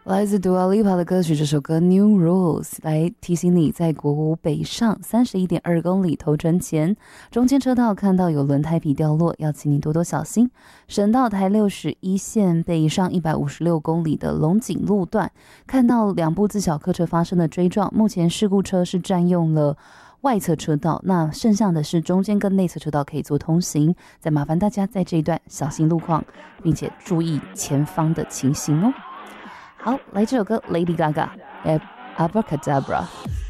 来自 Dua Lipa 的歌曲，这首歌 New Rules 来提醒你，在国五北上31.2公里头转前，中间车道看到有轮胎皮掉落，要请你多多小心。省道台61线北上156公里的龙井路段，看到2部自小客车发生了追撞，目前事故车是占用了外侧车道，那剩下的是中间跟内侧车道可以做通行，再麻烦大家在这一段小心路况，并且注意前方的情形哦。好，来这首歌 Lady Gaga， Abracadabra。